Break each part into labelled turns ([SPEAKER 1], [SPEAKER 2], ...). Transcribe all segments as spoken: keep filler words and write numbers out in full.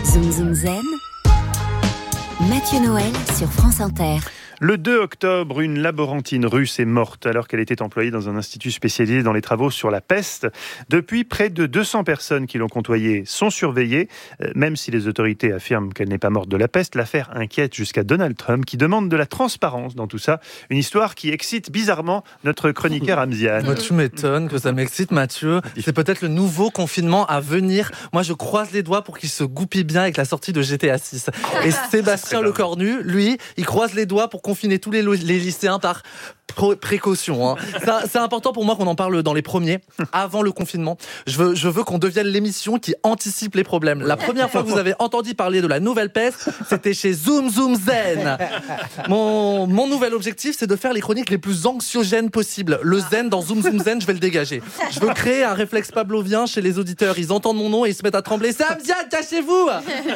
[SPEAKER 1] Zoom Zoom Zen, Mathieu Noël sur France Inter.
[SPEAKER 2] Le deux octobre, une laborantine russe est morte alors qu'elle était employée dans un institut spécialisé dans les travaux sur la peste. Depuis, près de deux cents personnes qui l'ont côtoyée sont surveillées. Même si les autorités affirment qu'elle n'est pas morte de la peste, l'affaire inquiète jusqu'à Donald Trump qui demande de la transparence dans tout ça. Une histoire qui excite bizarrement notre chroniqueur Amziane.
[SPEAKER 3] Moi, tu m'étonnes que ça m'excite, Mathieu. C'est peut-être le nouveau confinement à venir. Moi, je croise les doigts pour qu'il se goupille bien avec la sortie de G T A six. Et Sébastien Lecornu, lui, il croise les doigts pour confiner tous les, lo- les lycéens par pro- précaution. Hein. Ça, c'est important pour moi qu'on en parle dans les premiers, avant le confinement. Je veux, je veux qu'on devienne l'émission qui anticipe les problèmes. La première fois que vous avez entendu parler de la nouvelle peste, c'était chez Zoom Zoom Zen. Mon, mon nouvel objectif, c'est de faire les chroniques les plus anxiogènes possibles. Le zen dans Zoom Zoom Zen, je vais le dégager. Je veux créer un réflexe pavlovien chez les auditeurs. Ils entendent mon nom et ils se mettent à trembler. C'est Amziane, cachez-vous.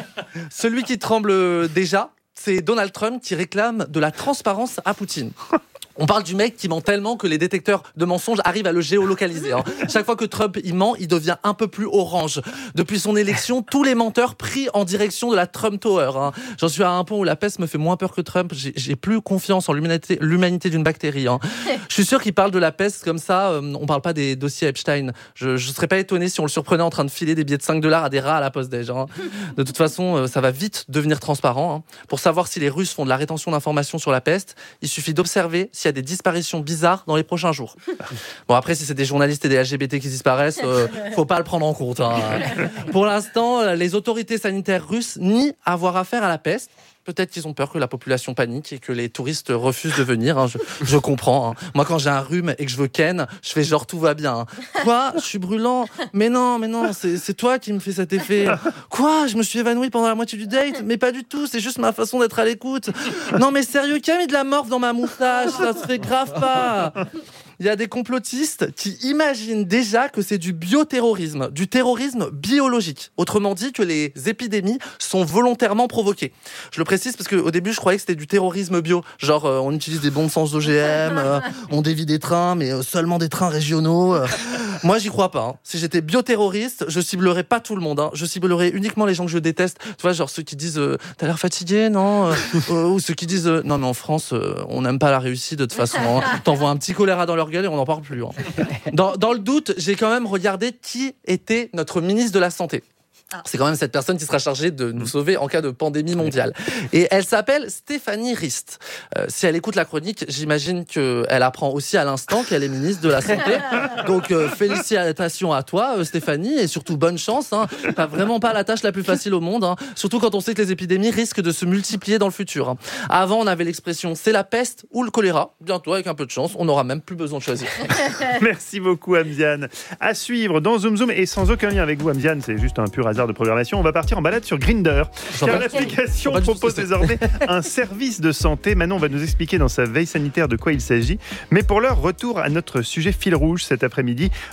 [SPEAKER 3] Celui qui tremble déjà, c'est Donald Trump qui réclame de la transparence à Poutine. On parle du mec qui ment tellement que les détecteurs de mensonges arrivent à le géolocaliser. Hein. Chaque fois que Trump il ment, il devient un peu plus orange. Depuis son élection, tous les menteurs prient en direction de la Trump Tower. Hein. J'en suis à un point où la peste me fait moins peur que Trump. J'ai, j'ai plus confiance en l'humanité, l'humanité d'une bactérie. Hein. Je suis sûr qu'il parle de la peste comme ça. Euh, on parle pas des dossiers Epstein. Je, ne serais pas étonné si on le surprenait en train de filer des billets de cinq dollars à des rats à la poste déj. Hein. De toute façon, euh, ça va vite devenir transparent. Hein. Pour savoir si les Russes font de la rétention d'informations sur la peste, il suffit d'observer s'il y a des disparitions bizarres dans les prochains jours. Bon, après, si c'est des journalistes et des L G B T qui disparaissent, euh, faut pas le prendre en compte. Hein. Pour l'instant, les autorités sanitaires russes nient avoir affaire à la peste. Peut-être qu'ils ont peur que la population panique et que les touristes refusent de venir. Hein. Je, je comprends. Hein. Moi, quand j'ai un rhume et que je veux ken, je fais genre tout va bien. Hein. Quoi ? Je suis brûlant ? Mais non, mais non, c'est, c'est toi qui me fais cet effet. Quoi ? Je me suis évanoui pendant la moitié du date ? Mais pas du tout, c'est juste ma façon d'être à l'écoute. Non, mais sérieux, qui a mis de la morve dans ma moustache ? Ça se fait grave pas. Il y a des complotistes qui imaginent déjà que c'est du bioterrorisme, du terrorisme biologique. Autrement dit, que les épidémies sont volontairement provoquées. Je le précise parce qu'au début, je croyais que c'était du terrorisme bio. Genre, euh, on utilise des bombes sans O G M, euh, on dévie des trains, mais euh, seulement des trains régionaux. Euh. Moi, j'y crois pas. Hein. Si j'étais bioterroriste, je ciblerais pas tout le monde. Hein. Je ciblerais uniquement les gens que je déteste. Tu vois, genre ceux qui disent euh, « t'as l'air fatigué, non ?» euh, Ou ceux qui disent euh, « non, mais en France, euh, on n'aime pas la réussite de toute façon. Hein. T'envoies un petit choléra dans leur gueule et on n'en parle plus. Hein. » Dans, dans le doute, j'ai quand même regardé qui était notre ministre de la Santé. C'est quand même cette personne qui sera chargée de nous sauver en cas de pandémie mondiale. Et elle s'appelle Stéphanie Rist. Euh, si elle écoute la chronique, j'imagine qu'elle apprend aussi à l'instant qu'elle est ministre de la Santé. Donc euh, félicitations à toi, euh, Stéphanie, et surtout bonne chance. Hein. T'as vraiment pas la tâche la plus facile au monde. Hein. Surtout quand on sait que les épidémies risquent de se multiplier dans le futur. Hein. Avant, on avait l'expression « c'est la peste ou le choléra ». Bientôt, avec un peu de chance, on n'aura même plus besoin de choisir.
[SPEAKER 2] Merci beaucoup, Amziane. À suivre dans Zoom Zoom, et sans aucun lien avec vous, Amziane, c'est juste un pur hasard de programmation, on va partir en balade sur Grindr. Car l'application propose désormais un service de santé. Manon va nous expliquer dans sa veille sanitaire de quoi il s'agit. Mais pour l'heure, retour à notre sujet fil rouge cet après-midi.